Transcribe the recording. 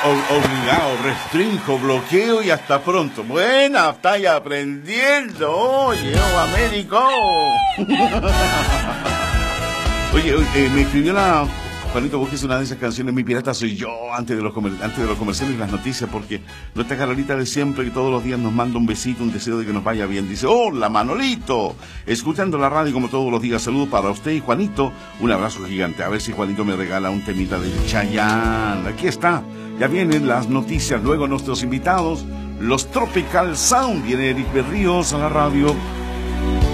Obligado, restrinjo, bloqueo y hasta pronto. Buena, estáis aprendiendo. Oye, Américo. Oye, me escribió Juanito, busques una de esas canciones, Mi Pirata Soy Yo, antes de los comerciales y las noticias, porque nuestra Carolita de siempre, que todos los días nos manda un besito, un deseo de que nos vaya bien. Dice, hola Manolito, escuchando la radio como todos los días, saludos para usted y Juanito, un abrazo gigante. A ver si Juanito me regala un temita de Chayanne. Aquí está, ya vienen las noticias, luego nuestros invitados, los Tropical Sound, viene Eric Berríos a la radio.